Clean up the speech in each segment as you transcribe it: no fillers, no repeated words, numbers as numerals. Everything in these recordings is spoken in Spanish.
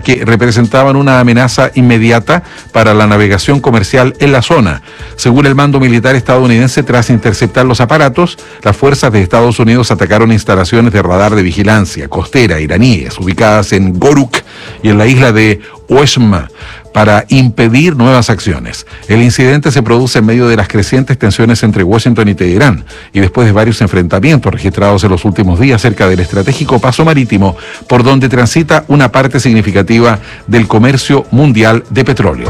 que representaban una amenaza inmediata para la navegación comercial en la zona. Según el mando militar estadounidense, tras interceptar los aparatos, las fuerzas de Estados Unidos atacaron instalaciones de radar de vigilancia costera iraníes ubicadas en Goruk y en la isla de Oeshma para impedir nuevas acciones. El incidente se produce en medio de las crecientes tensiones entre Washington y Teherán y después de varios enfrentamientos registrados en los últimos días cerca del estratégico paso marítimo por donde transita una parte significativa del comercio mundial de petróleo.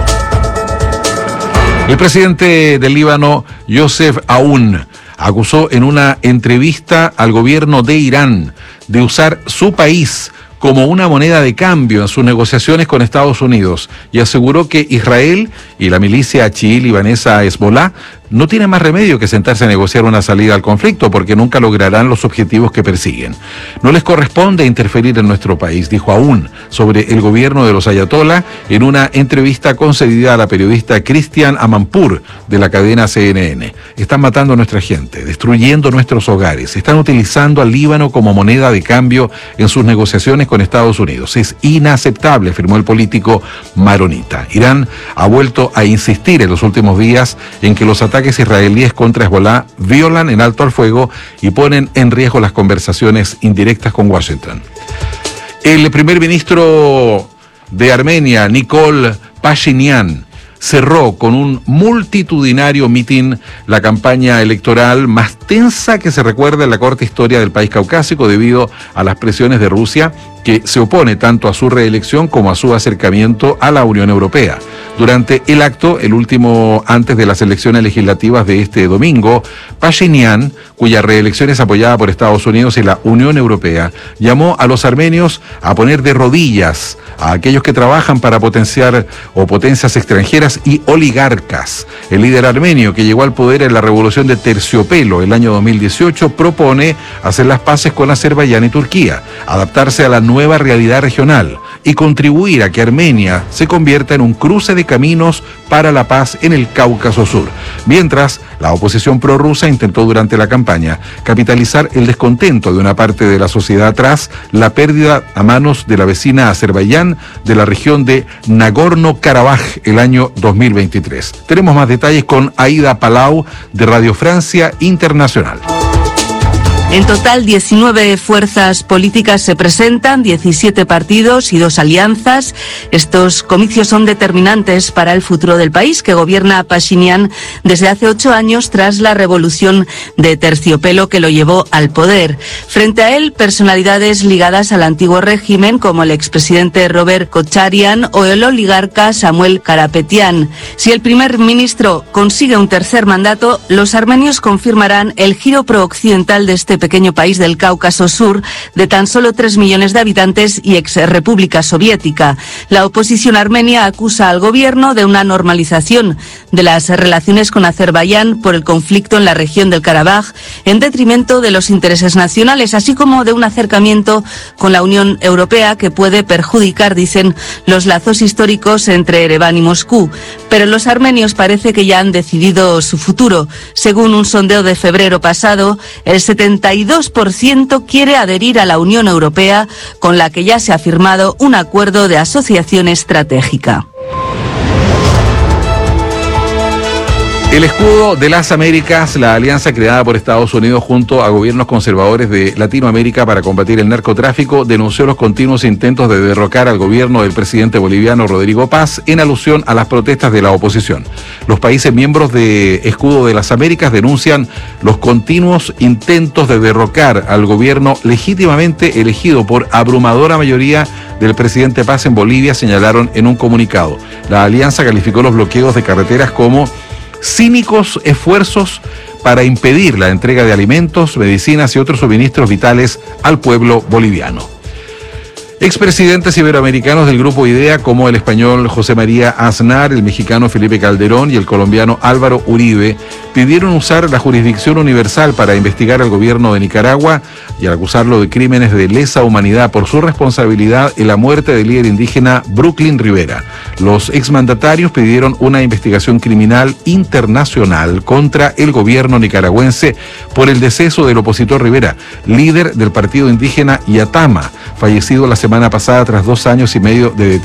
El presidente del Líbano, Youssef Aoun, acusó en una entrevista al gobierno de Irán de usar su país como una moneda de cambio en sus negociaciones con Estados Unidos y aseguró que Israel y la milicia chií libanesa Hezbollah no tienen más remedio que sentarse a negociar una salida al conflicto porque nunca lograrán los objetivos que persiguen. No les corresponde interferir en nuestro país, dijo Aoun sobre el gobierno de los ayatolá en una entrevista concedida a la periodista Christiane Amanpour de la cadena CNN. Están matando a nuestra gente, destruyendo nuestros hogares, están utilizando al Líbano como moneda de cambio en sus negociaciones con Estados Unidos. Es inaceptable, afirmó el político maronita. Irán ha vuelto a insistir en los últimos días en que los ataques israelíes contra Hezbollah violan el alto al fuego y ponen en riesgo las conversaciones indirectas con Washington. El primer ministro de Armenia, Nikol Pashinyan, cerró con un multitudinario mitin la campaña electoral más tensa que se recuerda en la corta historia del país caucásico debido a las presiones de Rusia, que se opone tanto a su reelección como a su acercamiento a la Unión Europea. Durante el acto, el último antes de las elecciones legislativas de este domingo, Pashinyan, cuya reelección es apoyada por Estados Unidos y la Unión Europea, llamó a los armenios a poner de rodillas a aquellos que trabajan para potenciar o potencias extranjeras y oligarcas. El líder armenio, que llegó al poder en la revolución de Terciopelo el año 2018, propone hacer las paces con Azerbaiyán y Turquía, adaptarse a la nueva realidad regional y contribuir a que Armenia se convierta en un cruce de caminos para la paz en el Cáucaso Sur. Mientras, la oposición prorrusa intentó durante la campaña capitalizar el descontento de una parte de la sociedad tras la pérdida a manos de la vecina Azerbaiyán de la región de Nagorno-Karabaj el año 2023. Tenemos más detalles con Aida Palau de Radio Francia Internacional. En total, 19 fuerzas políticas se presentan, 17 partidos y 2 alianzas. Estos comicios son determinantes para el futuro del país que gobierna Pashinyan desde hace 8 años tras la revolución de Terciopelo que lo llevó al poder. Frente a él, personalidades ligadas al antiguo régimen como el expresidente Robert Kocharian o el oligarca Samuel Karapetyan. Si el primer ministro consigue un tercer mandato, los armenios confirmarán el giro prooccidental de este pequeño país del Cáucaso Sur de tan solo 3 millones de habitantes y ex-república soviética. La oposición armenia acusa al gobierno de una normalización de las relaciones con Azerbaiyán por el conflicto en la región del Karabaj en detrimento de los intereses nacionales, así como de un acercamiento con la Unión Europea que puede perjudicar, dicen, los lazos históricos entre Ereván y Moscú. Pero los armenios parece que ya han decidido su futuro. Según un sondeo de febrero pasado, el 72% quiere adherir a la Unión Europea, con la que ya se ha firmado un acuerdo de asociación estratégica. El escudo de las Américas, la alianza creada por Estados Unidos junto a gobiernos conservadores de Latinoamérica para combatir el narcotráfico, denunció los continuos intentos de derrocar al gobierno del presidente boliviano Rodrigo Paz en alusión a las protestas de la oposición. Los países miembros de Escudo de las Américas denuncian los continuos intentos de derrocar al gobierno legítimamente elegido por abrumadora mayoría del presidente Paz en Bolivia, señalaron en un comunicado. La alianza calificó los bloqueos de carreteras como cínicos esfuerzos para impedir la entrega de alimentos, medicinas y otros suministros vitales al pueblo boliviano. Expresidentes iberoamericanos del Grupo IDEA, como el español José María Aznar, el mexicano Felipe Calderón y el colombiano Álvaro Uribe, pidieron usar la jurisdicción universal para investigar al gobierno de Nicaragua y al acusarlo de crímenes de lesa humanidad por su responsabilidad en la muerte del líder indígena Brooklyn Rivera. Los exmandatarios pidieron una investigación criminal internacional contra el gobierno nicaragüense por el deceso del opositor Rivera, líder del partido indígena Yatama, fallecido la semana pasada tras 2 años y medio de detención